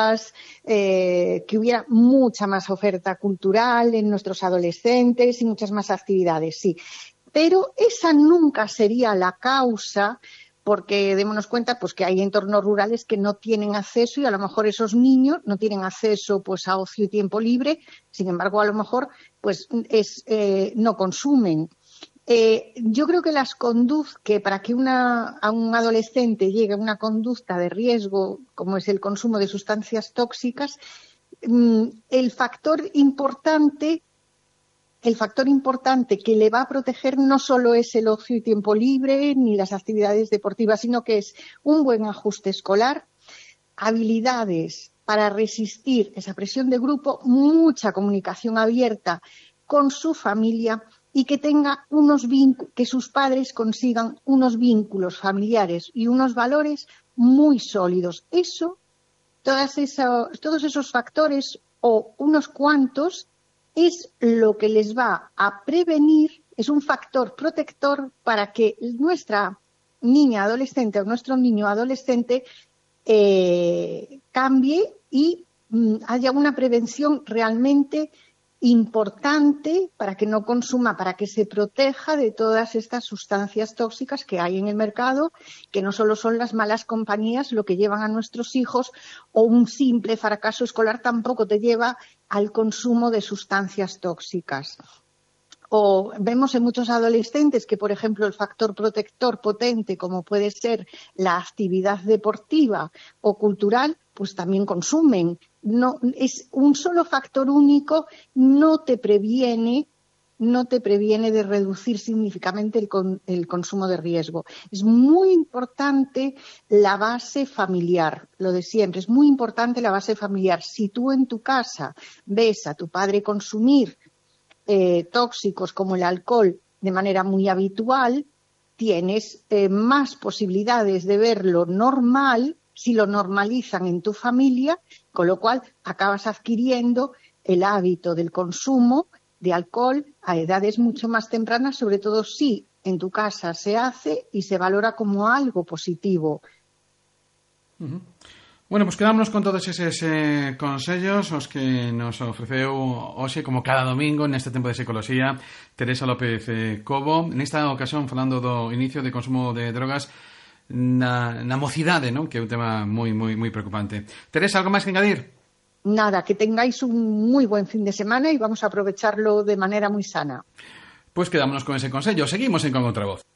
que hubiera mucha más oferta cultural en nuestros adolescentes y muchas más actividades, sí. Pero esa nunca sería la causa, porque démonos cuenta pues que hay entornos rurales que no tienen acceso y a lo mejor esos niños no tienen acceso pues a ocio y tiempo libre, sin embargo a lo mejor pues no consumen. Yo creo que para que a un adolescente llegue a una conducta de riesgo, como es el consumo de sustancias tóxicas, el factor importante que le va a proteger no solo es el ocio y tiempo libre ni las actividades deportivas, sino que es un buen ajuste escolar, habilidades para resistir esa presión de grupo, mucha comunicación abierta con su familia y que sus padres consigan unos vínculos familiares y unos valores muy sólidos. Todos esos factores o unos cuantos es lo que les va a prevenir, es un factor protector para que nuestra niña adolescente o nuestro niño adolescente cambie y haya una prevención realmente importante para que no consuma, para que se proteja de todas estas sustancias tóxicas que hay en el mercado, que no solo son las malas compañías lo que llevan a nuestros hijos, o un simple fracaso escolar tampoco te lleva al consumo de sustancias tóxicas. O vemos en muchos adolescentes que, por ejemplo, el factor protector potente, como puede ser la actividad deportiva o cultural, pues también consumen. No, es un solo factor único, no te previene de reducir significativamente el consumo de riesgo. Es muy importante la base familiar, lo de siempre, es muy importante la base familiar. Si tú en tu casa ves a tu padre consumir tóxicos como el alcohol de manera muy habitual, tienes más posibilidades de verlo normal si lo normalizan en tu familia, con lo cual acabas adquiriendo el hábito del consumo de alcohol a edades mucho más tempranas, sobre todo si en tu casa se hace y se valora como algo positivo. Uh-huh. Bueno, pues quedámonos con todos esos consellos os que nos ofreceu hoxe, como cada domingo, neste tempo de psicología, Teresa López Cobo. Nesta ocasión, falando do inicio de consumo de drogas na mocidade, non? Que é un tema moi, moi, moi preocupante. Teresa, algo máis que engadir? Nada, que tengáis un muy buen fin de semana y vamos a aprovecharlo de manera muy sana. Pues quedámonos con ese consello. Seguimos en Con Outra Voz.